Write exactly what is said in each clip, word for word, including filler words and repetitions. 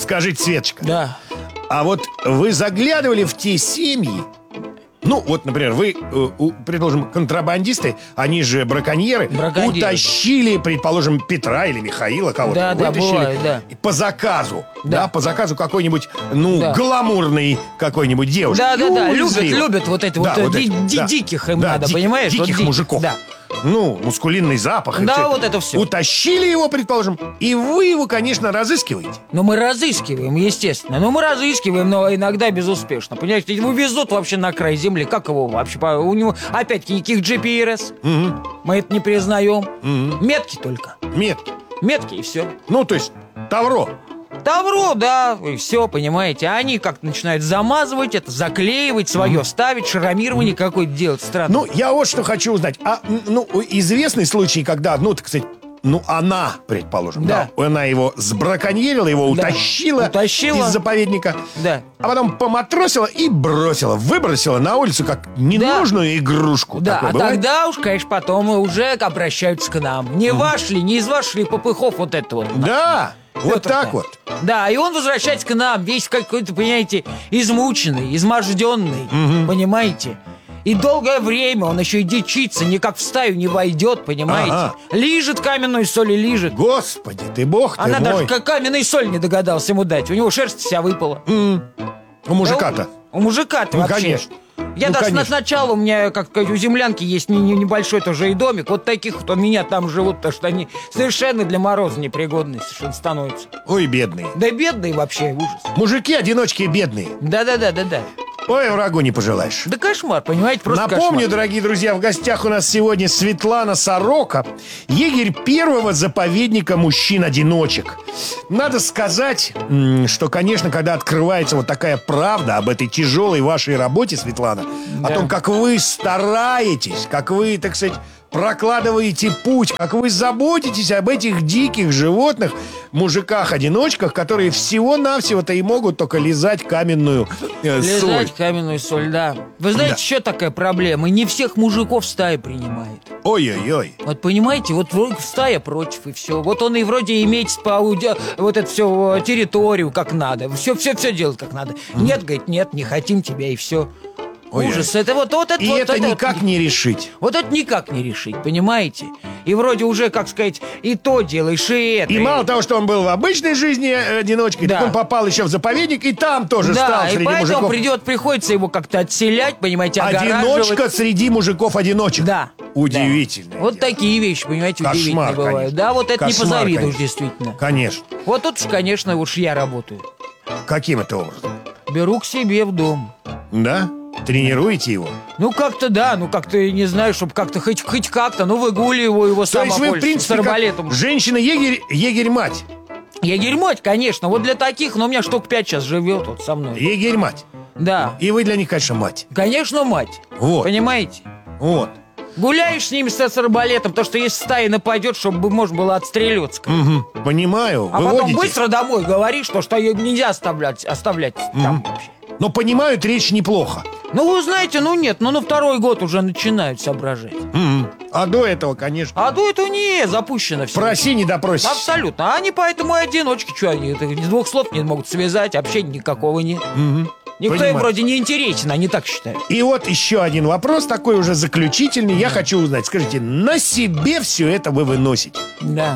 Скажите, Светочка, Да. а вот вы заглядывали в те семьи? Ну, вот, например, вы, э, у, предположим, контрабандисты, они же браконьеры, Браконьеры. утащили, предположим, Петра или Михаила, кого-то Да, да, вытащили бывает, да. по заказу, да. Да. по заказу какой-нибудь, ну, Да. гламурной какой-нибудь девушки. Да, да, И да, увезли любят, его. любят вот эти Да, вот, вот ди- эти, ди- да. диких им Да, надо, ди- понимаешь? Вот Диких ди- мужиков. Да. Ну, мускулинный запах. и Да, всё вот это всё. Утащили его, предположим, и вы его, конечно, разыскиваете. Ну, мы разыскиваем, естественно. Ну, мы разыскиваем, но иногда безуспешно. Понимаете, его везут вообще на край земли. Как его вообще? по- У него, опять-таки, никаких джи пи эс. Мгм. Мы это не признаем. Мгм. Метки только. Метки. Метки и все. Ну, то есть, тавро. Тавро, да, и все, понимаете. А они как-то начинают замазывать это, заклеивать свое, ставить, шрамирование какое-то делать. Странно. Ну, я вот что хочу узнать. А, м, ну, известный случай, когда, ну, так сказать, ну, она, предположим, да. Да. она его сбраконьерила, его Да. утащила, Утащила. из заповедника, Да. а потом поматросила и бросила, выбросила на улицу как ненужную игрушку. Да, Такое а бывает? тогда уж, конечно, потом уже обращаются к нам. Не ваш ли, не из ваших ли попыхов вот это вот. Да, вот Пётр-то. так вот. Да, и он возвращается к нам, весь какой-то, понимаете, измученный, изможденный, понимаете? И долгое время он еще и дичится, никак в стаю не войдет, понимаете? Ага. Лижет каменную соль и лижет. Господи, ты бог ты Она мой. даже как каменной соль не догадалась ему дать. У него шерсть вся выпала. М. У мужика-то. Да, у, у мужика-то Ну, вообще. конечно. Я Ну, даже конечно. на- сначала у меня, как сказать, у землянки есть не- не- небольшой тоже и домик. Вот таких вот у меня там живут, потому что они совершенно для мороза непригодны совершенно становятся. Ой, бедные. Да бедные вообще, ужас. Мужики-одиночки бедные. Да-да-да-да-да. Ой, врагу не пожелаешь. Да кошмар, понимаете, просто Напомню, кошмар. дорогие друзья, в гостях у нас сегодня Светлана Сорока, егерь первого заповедника мужчин-одиночек. Надо сказать, м, что, конечно, когда открывается вот такая правда об этой тяжелой вашей работе, Светлана, о Да. том, как вы стараетесь, как вы, так сказать, прокладываете путь, как вы заботитесь об этих диких животных, мужиках-одиночках, которые всего-навсего-то и могут только лизать каменную э, соль. Лизать каменную соль, да. Вы знаете, Да. еще такая проблема. Не всех мужиков стая принимает. Ой-ой-ой. Вот понимаете, вот вроде стая против и все. Вот он и вроде имеет по ауди- вот это все территорию как надо. Все, все, все делать как надо. Нет, говорит, нет, не хотим тебя и все. Ой-ой. Ужас. Это вот, вот это И вот это вот- никак не решить. Вот это никак не решить, понимаете? И вроде уже, как сказать, и то делаешь, и это. И мало того, что он был в обычной жизни э, одиночкой, Да. так он попал еще в заповедник, и там тоже стал Да, и среди поэтому мужиков. придет, приходится его как-то отселять, понимаете, огораживать. Одиночка среди мужиков-одиночек. Да. Удивительно. Да. Вот такие вещи, понимаете, Кошмар, удивительные бывают. конечно. Да, вот это не Кошмар, позавидуешь, конечно. действительно. Конечно. Вот тут уж, конечно, уж я работаю. Каким это образом? Беру к себе в дом. Да? Тренируете его? Ну, как-то да, ну, как-то, не знаю, чтобы как-то хоть, хоть как-то, ну, выгуливаю его То сам есть вы, в больше, принципе, с арбалетом. как женщина-егерь, егерь-мать. Егерь-мать, конечно, вот для таких, но у меня штук пять сейчас живет вот со мной. Егерь-мать. Да, И вы для них, конечно, мать. конечно, мать. Вот. Понимаете? Вот. Гуляешь с ними с, с арбалетом, потому что если стая нападет, чтобы можно было отстреливаться. Мгм. Понимаю. А потом Выводите. быстро домой говоришь, что, что ее нельзя оставлять, оставлять там вообще. Но понимают речь неплохо. Ну, вы знаете, ну нет, ну на второй год уже начинают соображать. Мгм. А до этого, конечно. А до этого не запущено все. Проси, не допросишь. Абсолютно. А они поэтому и одиночки, что они это, ни двух слов не могут связать, общения никакого нет. Мгм. Никто Понимаю. им вроде не интересен, они так считают. И вот еще один вопрос, такой уже заключительный. Я хочу узнать, скажите, на себе все это вы выносите? Да.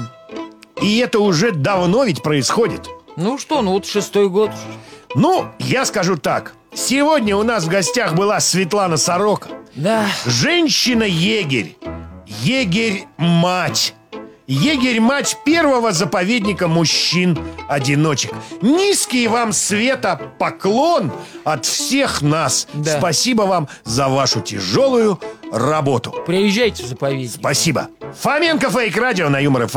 И это уже давно ведь происходит. Ну что, ну вот шестой год. Ну, я скажу так. Сегодня у нас в гостях была Светлана Сорока. Да. Женщина-егерь. Егерь-мать. Егерь-мать первого заповедника мужчин-одиночек. Низкий вам, Света, поклон от всех нас. Да. Спасибо вам за вашу тяжелую работу. Приезжайте в заповедник. Спасибо. Фоменко Фейк Радио на Юмор ФМ.